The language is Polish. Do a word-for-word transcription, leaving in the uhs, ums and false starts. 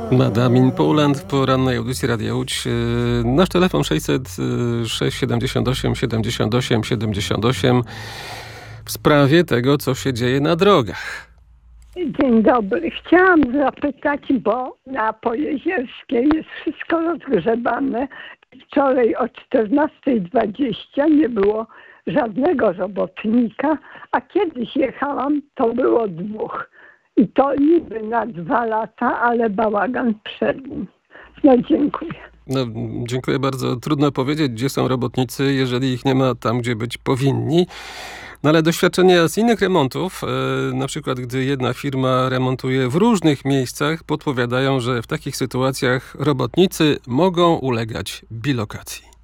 Madamin Poland w porannej audycji Radia Łódź. Nasz telefon sześćset sześć siedemdziesiąt osiem siedemdziesiąt osiem siedemdziesiąt osiem w sprawie tego, co się dzieje na drogach. Dzień dobry. Chciałam zapytać, bo na Pojezierskiej jest wszystko rozgrzebane. Wczoraj o czternasta dwadzieścia nie było żadnego robotnika, a kiedyś jechałam, to było dwóch. I to niby na dwa lata, ale bałagan przed nim. No dziękuję. No, dziękuję bardzo. Trudno powiedzieć, gdzie są robotnicy, jeżeli ich nie ma tam, gdzie być powinni. No ale doświadczenia z innych remontów, e, na przykład gdy jedna firma remontuje w różnych miejscach, podpowiadają, że w takich sytuacjach robotnicy mogą ulegać bilokacji.